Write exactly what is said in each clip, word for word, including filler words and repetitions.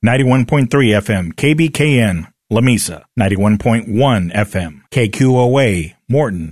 ninety-one point three F M K B K N, Lamesa, ninety-one point one F M K Q O A, Morton.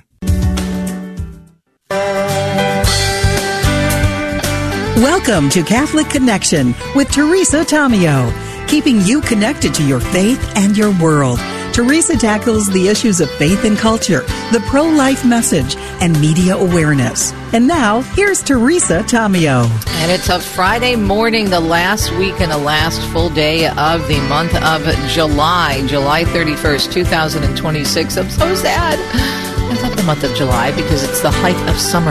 Welcome to Catholic Connection with Teresa Tomeo, keeping you connected to your faith and your world. Teresa tackles the issues of faith and culture, the pro-life message, and media awareness. And now, here's Teresa Tomeo. And it's a Friday morning, the last week and the last full day of the month of July, July thirty-first, twenty twenty-six. I'm so sad. I love the month of July because it's the height of summer.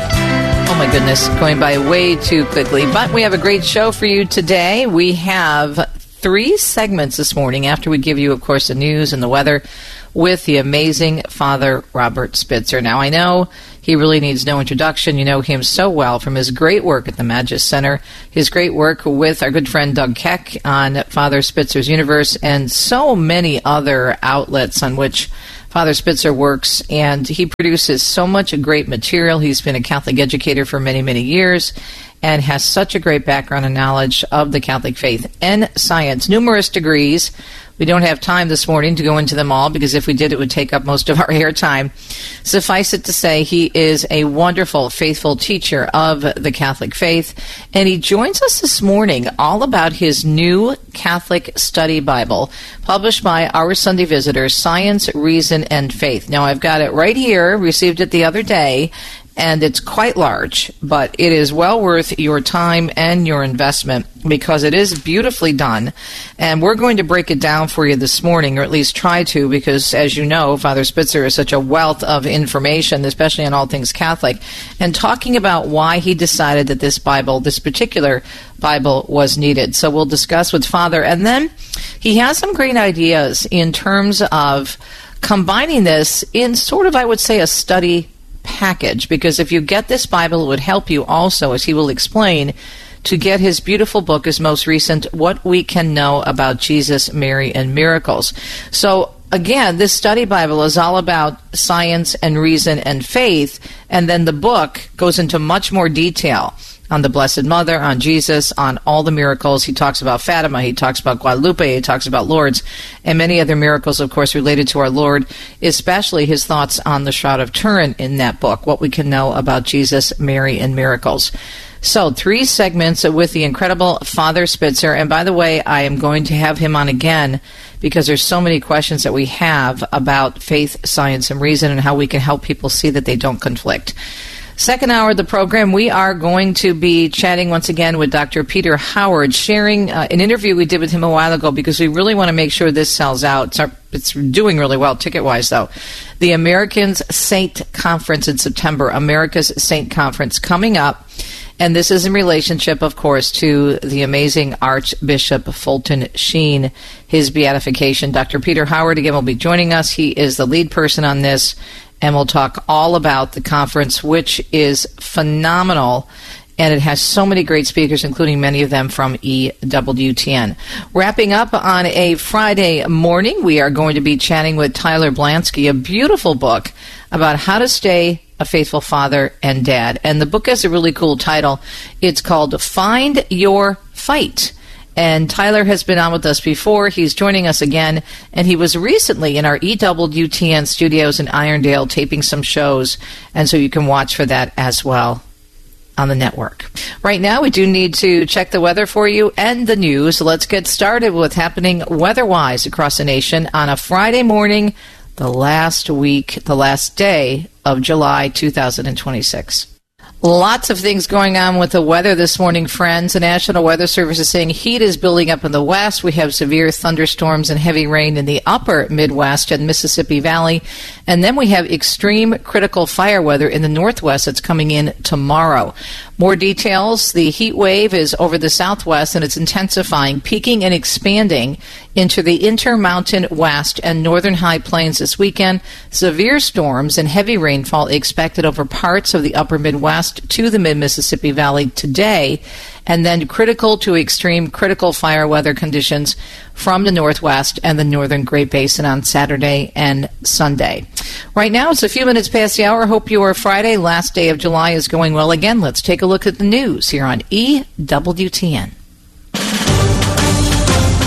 Oh my goodness, going by way too quickly. But we have a great show for you today. We have three segments this morning after we give you, of course, the news and the weather with the amazing Father Robert Spitzer. Now, I know he really needs no introduction. You know him so well from his great work at the Magis Center, his great work with our good friend Doug Keck on Father Spitzer's Universe, and so many other outlets on which Father Spitzer works, and he produces so much great material. He's been a Catholic educator for many, many years and has such a great background and knowledge of the Catholic faith and science. Numerous degrees. We don't have time this morning to go into them all because if we did, it would take up most of our airtime. Suffice it to say, he is a wonderful, faithful teacher of the Catholic faith, and he joins us this morning all about his new Catholic study Bible, published by Our Sunday Visitor, Science, Reason, and Faith. Now, I've got it right here, received it the other day, and it's quite large, but it is well worth your time and your investment because it is beautifully done. And we're going to break it down for you this morning, or at least try to, because as you know, Father Spitzer is such a wealth of information, especially on all things Catholic, and talking about why he decided that this Bible, this particular Bible, was needed. So we'll discuss with Father. And then he has some great ideas in terms of combining this in sort of, I would say, a study package, because if you get this Bible, it would help you also, as he will explain, to get his beautiful book, his most recent, What We Can Know About Jesus, Mary, and Miracles. So again, this study Bible is all about science and reason and faith, and then the book goes into much more detail on the Blessed Mother, on Jesus, on all the miracles. He talks about Fatima, he talks about Guadalupe, he talks about Lourdes, and many other miracles, of course, related to our Lord, especially his thoughts on the Shroud of Turin in that book, What We Can Know About Jesus, Mary, and Miracles. So, three segments with the incredible Father Spitzer, and by the way, I am going to have him on again because there's so many questions that we have about faith, science, and reason, and how we can help people see that they don't conflict. Second hour of the program, we are going to be chatting once again with Doctor Peter Howard, sharing uh, an interview we did with him a while ago because we really want to make sure this sells out. It's, our, it's doing really well ticket-wise, though. The Americans Saint Conference in September, America's Saint Conference coming up. And this is in relationship, of course, to the amazing Archbishop Fulton Sheen, his beatification. Doctor Peter Howard, again, will be joining us. He is the lead person on this. And we'll talk all about the conference, which is phenomenal, and it has so many great speakers, including many of them from E W T N. Wrapping up on a Friday morning, we are going to be chatting with Tyler Blansky, a beautiful book about how to stay a faithful father and dad. And the book has a really cool title. It's called Find Your Fight. And Tyler has been on with us before. He's joining us again. And he was recently in our E W T N studios in Irondale taping some shows. And so you can watch for that as well on the network. Right now, we do need to check the weather for you and the news. Let's get started with what's happening weather-wise across the nation on a Friday morning, the last week, the last day of July two thousand twenty-six. Lots of things going on with the weather this morning, friends. The National Weather Service is saying heat is building up in the west. We have severe thunderstorms and heavy rain in the upper Midwest and Mississippi Valley. And then we have extreme critical fire weather in the northwest that's coming in tomorrow. More details, the heat wave is over the southwest and it's intensifying, peaking and expanding into the Intermountain West and northern high plains this weekend. Severe storms and heavy rainfall expected over parts of the upper Midwest to the mid-Mississippi Valley today, and then critical to extreme critical fire weather conditions from the northwest and the northern Great Basin on Saturday and Sunday. Right now, it's a few minutes past the hour. Hope your Friday, last day of July, is going well. Again, let's take a look at the news here on E W T N.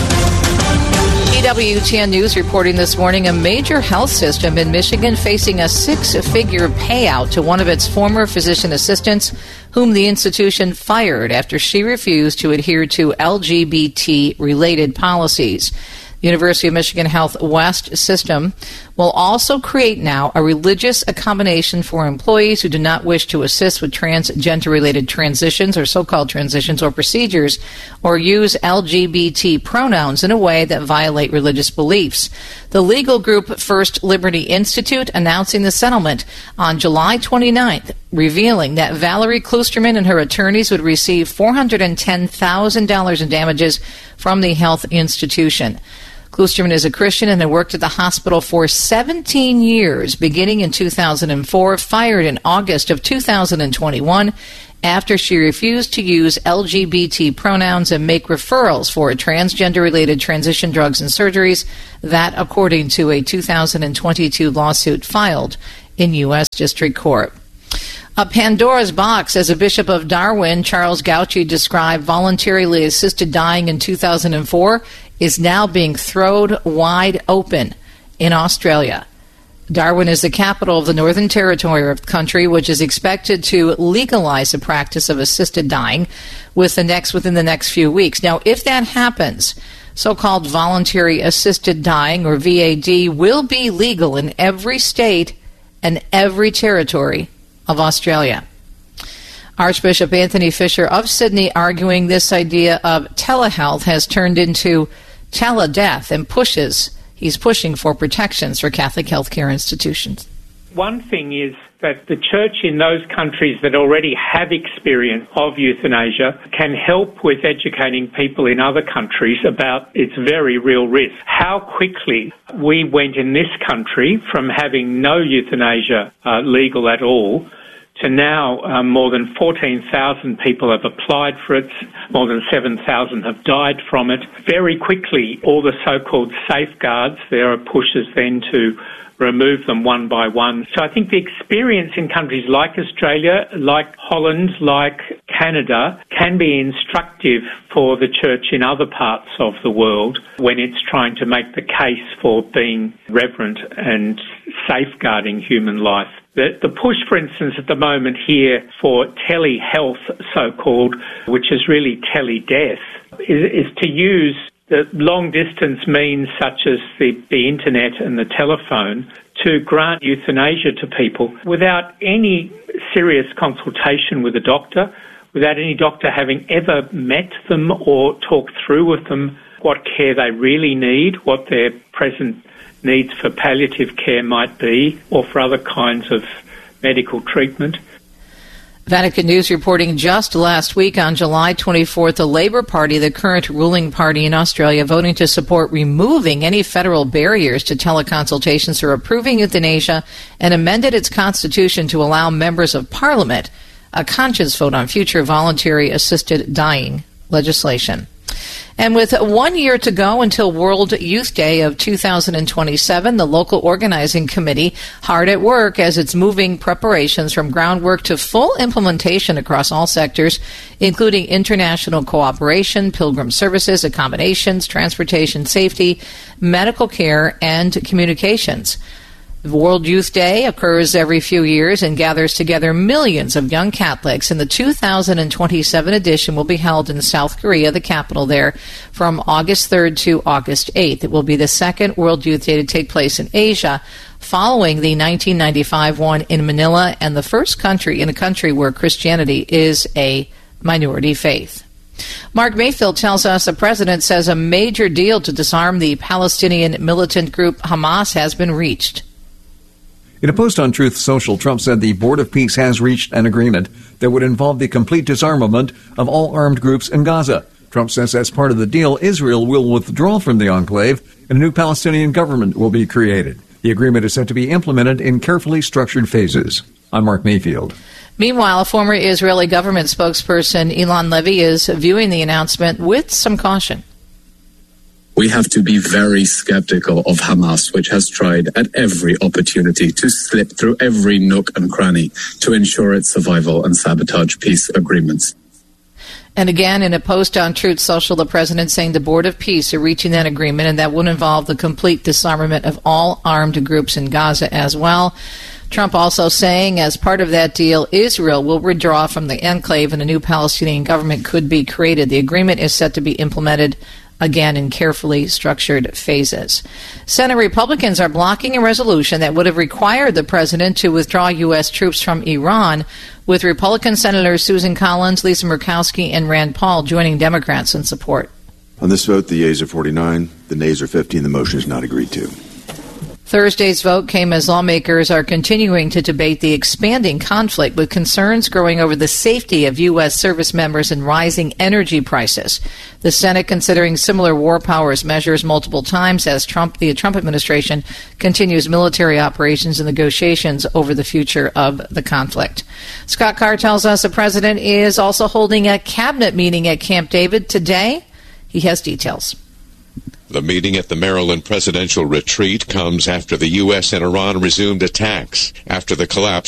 E W T N News reporting this morning, a major health system in Michigan facing a six-figure payout to one of its former physician assistants, whom the institution fired after she refused to adhere to L G B T-related policies. The University of Michigan Health West system will also create now a religious accommodation for employees who do not wish to assist with transgender-related transitions or so-called transitions or procedures or use L G B T pronouns in a way that violate religious beliefs. The legal group First Liberty Institute announcing the settlement on July twenty-ninth, revealing that Valerie Klusterman and her attorneys would receive four hundred ten thousand dollars in damages from the health institution. Klusterman is a Christian and had worked at the hospital for seventeen years, beginning in two thousand four, fired in August of two thousand twenty-one after she refused to use L G B T pronouns and make referrals for transgender-related transition drugs and surgeries, that according to a two thousand twenty-two lawsuit filed in U S District Court. A Pandora's box, as a Bishop of Darwin, Charles Gauci, described voluntarily assisted dying in two thousand four, is now being thrown wide open in Australia. Darwin is the capital of the Northern Territory of the country, which is expected to legalize the practice of assisted dying with the next, within the next few weeks. Now, if that happens, so-called voluntary assisted dying, or V A D, will be legal in every state and every territory of Australia. Archbishop Anthony Fisher of Sydney arguing this idea of telehealth has turned into teledeath and pushes, he's pushing for protections for Catholic healthcare institutions. One thing is that the church in those countries that already have experience of euthanasia can help with educating people in other countries about its very real risk. How quickly we went in this country from having no euthanasia uh, legal at all to now um, more than fourteen thousand people have applied for it, more than seven thousand have died from it. Very quickly, all the so-called safeguards, there are pushes then to remove them one by one. So I think the experience in countries like Australia, like Holland, like Canada, can be instructive for the church in other parts of the world when it's trying to make the case for being reverent and safeguarding human life. The, the push, for instance, at the moment here for telehealth, so-called, which is really teledeath, is, is to use the long-distance means such as the, the internet and the telephone to grant euthanasia to people without any serious consultation with a doctor, without any doctor having ever met them or talked through with them what care they really need, what their present needs for palliative care might be, or for other kinds of medical treatment. Vatican News reporting just last week on July twenty-fourth, the Labour Party, the current ruling party in Australia, voting to support removing any federal barriers to teleconsultations or approving euthanasia, and amended its constitution to allow members of Parliament a conscience vote on future voluntary assisted dying legislation. And with one year to go until World Youth Day of two thousand twenty-seven, the local organizing committee hard at work as it's moving preparations from groundwork to full implementation across all sectors, including international cooperation, pilgrim services, accommodations, transportation safety, medical care, and communications. World Youth Day occurs every few years and gathers together millions of young Catholics, and the two thousand twenty-seven edition will be held in South Korea, the capital there, from August third to August eighth. It will be the second World Youth Day to take place in Asia, following the nineteen ninety-five one in Manila, and the first country in a country where Christianity is a minority faith. Mark Mayfield tells us the president says a major deal to disarm the Palestinian militant group Hamas has been reached. In a post on Truth Social, Trump said the Board of Peace has reached an agreement that would involve the complete disarmament of all armed groups in Gaza. Trump says as part of the deal, Israel will withdraw from the enclave and a new Palestinian government will be created. The agreement is set to be implemented in carefully structured phases. I'm Mark Mayfield. Meanwhile, a former Israeli government spokesperson, Ilan Levy, is viewing the announcement with some caution. We have to be very skeptical of Hamas, which has tried at every opportunity to slip through every nook and cranny to ensure its survival and sabotage peace agreements. And again, in a post on Truth Social, the president saying the Board of Peace are reaching that agreement, and that would involve the complete disarmament of all armed groups in Gaza as well. Trump also saying as part of that deal, Israel will withdraw from the enclave and a new Palestinian government could be created. The agreement is set to be implemented again in carefully structured phases. Senate Republicans are blocking a resolution that would have required the president to withdraw U S troops from Iran, with Republican Senators Susan Collins, Lisa Murkowski, and Rand Paul joining Democrats in support. On this vote, the yeas are forty-nine, the nays are fifteen. The motion is not agreed to. Thursday's vote came as lawmakers are continuing to debate the expanding conflict, with concerns growing over the safety of U S service members and rising energy prices. The Senate considering similar war powers measures multiple times as Trump, the Trump administration continues military operations and negotiations over the future of the conflict. Scott Carr tells us the president is also holding a cabinet meeting at Camp David today. He has details. The meeting at the Maryland presidential retreat comes after the U S and Iran resumed attacks after the collapse